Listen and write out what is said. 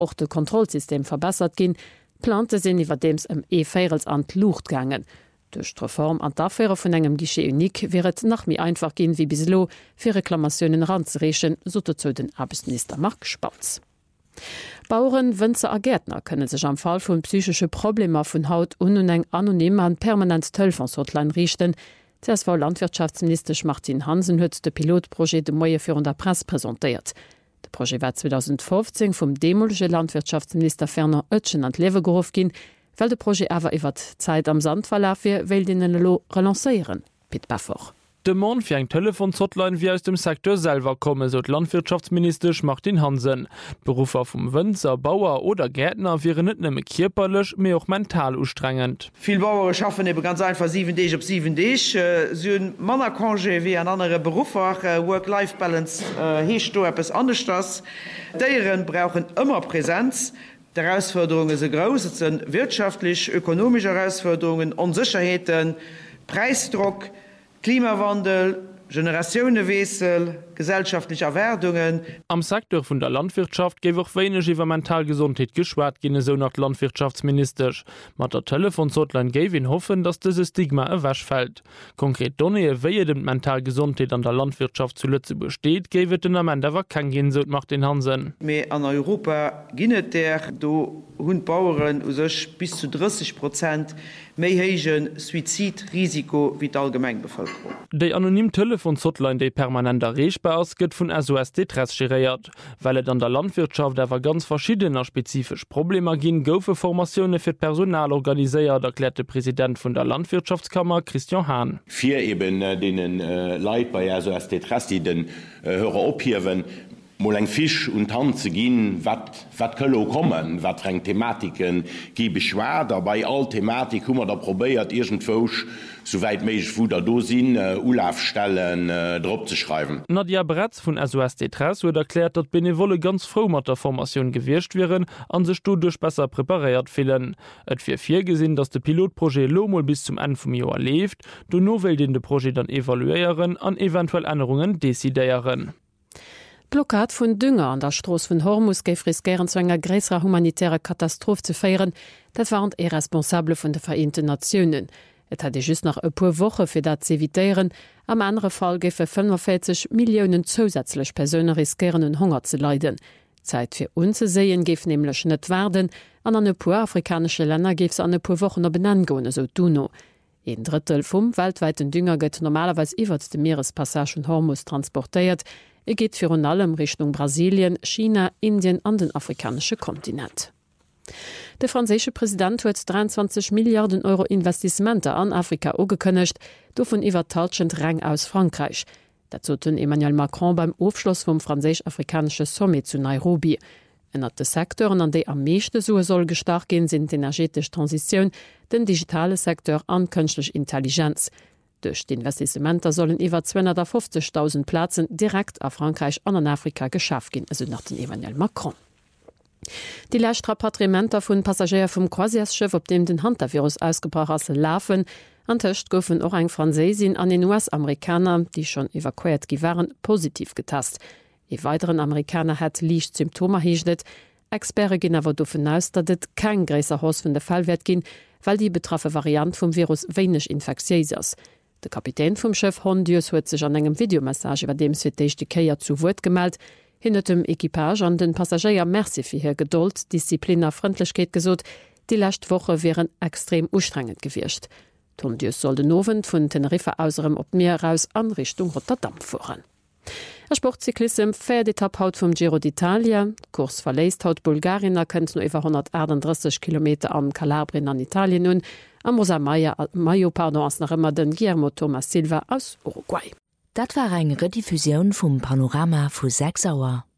auch das Kontrollsystem verbessert gehen, plante sind iwwer dems E-Feirels an Luucht gangen. Durch die Reform an d'Affäre von engem Guichet unik wäret nach mir einfach gehen wie bislo für Reklamationen ranzurechen, so zu den Arbeitsminister Mark Spauz. Bauern, Wënzer a Gärtner können sich am Fall von psychische Probleme von Haut uneng anonym an permanent Telfonshotline richten. CSV Landwirtschaftsminister Martin Hansen huet de Pilotprojekt de Moie für der Presse präsentiert. De Projekt war 2015 vom demolische Landwirtschaftsminister Ferner Oetschen an Lewe gerufen gin, weil de Projekt awer iwwer Zeit am Sandverlafir will den lo relanceieren. Pit Baffoch. De Mann fir eng Telefonshotline wie aus dem Sektor selber komme, so Landwirtschaftsminister Martin Hansen. Berufer vum Wënzer, Bauer oder Gärtner wären net nëmme kierperlech, mé auch mental ustrengend. Viel Bauer schaffen eben ganz einfach 7 Tage op 7 Tage. So Mannerkongé wie an andere Berufer, Work-Life-Balance hecht do etwas anders das. Deieren brauchen immer Präsenz. Die Herausforderungen sind groß, es sind wirtschaftlich, ökonomische Herausforderungen, Unsicherheiten, Preisdruck, Klimawandel, Generationenwechsel, gesellschaftliche Erwerdungen. Am Sektor vun der Landwirtschaft gewe auch wenig iwwer Mentalgesundheit geschwart gene so nach Landwirtschaftsminister. Mat der Telefonshotline gevin hoffen, dass dieses Stigma erwäsch fällt. Konkret Donne wie dem Mentalgesundheit an der Landwirtschaft zu Lütze besteht, gewe den am Ende war kein gehen so macht den Hansen. Me an Europa ginnet der do hun Bauern sech bis zu 30% méi hegen Suizidrisiko wie d'Allgemeinbevölkerung. De anonym Telefonshotline déi permanent erreichbar ass gëtt vun SOS Detress geriert, weil et an der Landwirtschaft awer ganz verschiedener spezifisch Probleme ginn goufe Formationune fir Personal organiséiert, erklärte Präsident vun der Landwirtschaftskammer Christian Hahn. Vier eben denen Leiit bei SOS Detress, die den Hörer ophiwen, mal eng Fisch und Hand zu gehen, wat kölle kommen, wat eng Thematiken gi beschwer, dabei all Thematik hummer da probiert irgendwoch soweit méich wo der dosinn Ulafstellen drop zu schreiben. Nadia Bretz von SOS Detress huet erklärt, dat Benevolle ganz froh mat der Formation gewircht wären, an se Studioch besser präpariert fehlen. Et fir 4 gesinn, dass de Pilotprojekt Lomol bis zum Ende vom Jahr lebt, du no will den de Projekt dann evaluieren, an eventuell Änderungen desideieren. Blockad vun Dünger an der Stroos vun Hormus geif riskieren zu enger gräser humanitäre Katastrophe zu feieren, dat waren responsable vun de Vereinten Nationen. Et hat just nach e puer Woche fir dat ze evitieren, am andere Fall gefe 45 Millionen zusätzlich Personen riskieren Hunger zu leiden. Zeit fir unzesehen gef nämlichlech net werden, an e puer afrikanische Länder gefs an e puer Wochen op benangone so duno. 1/3 vum weltweiten Dünger gëtt normalerweise iwwer de Meerespassagen Hormus transportiert. Geht für allem Richtung Brasilien, China, Indien an den afrikanischen Kontinent. Der französische Präsident hat 23 Milliarden Euro Investissementer an Afrika angekündigt, davon übertalschend Rang aus Frankreich. Dazu hat Emmanuel Macron beim Aufschluss vom französisch-afrikanischen Summit zu Nairobi. Einer der Sektoren, an die am meisten Suche soll gestartet gehen, sind die energetische Transition, den digitale Sektor und künstliche Intelligenz. Durch die Investissementer sollen über 250.000 Plätze direkt auf Frankreich und an Afrika geschafft gehen, also nach den Emmanuel Macron. Die letzten Rapatriementer von Passagieren vom Croisière-Schiff, auf dem den Hantavirus ausgebrochen ist, laufen. An Tisch gofen auch ein Französin an den US-Amerikaner, die schon evakuiert waren, positiv getestet. Die weiteren Amerikaner hat leicht Symptome erhielt. Experten gehen aber davon aus, dass es kein größer Haus von der Fall wird gehen, weil die betroffene Variante vom Virus wenig infektiös ist. Der Kapitän vom Schiff Hondius hat sich an einem Videomessage über dem Süddechte zu Wort gemeldet, hinter dem Equipage an den Passagier merci für ihre Geduld, Disziplin und Freundlichkeit gesagt, die letzte Woche wären extrem anstrengend gewesen. Hondius soll den Abend von Teneriffa außerem op Meer raus an Richtung Rotterdam fahren. Der Sportzyklist im Pferdetapp haut vom Giro d'Italia. Kurs verlässt haut Bulgarien, kennt nur über 138 Kilometer am Kalabrien an Italien nun. Am Rosa Mayo als nach immer den Guillermo Thomas Silva aus Uruguay. Dat war eine Rediffusion vom Panorama für 6 Uhr.